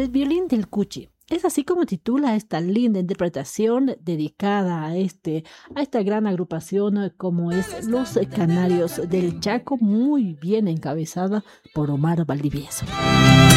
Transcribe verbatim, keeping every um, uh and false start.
El violín del Cuchi. Es así como titula esta linda interpretación dedicada a, este, a esta gran agrupación eh, como es Los Canarios del Chaco, muy bien encabezada por Omar Valdivieso.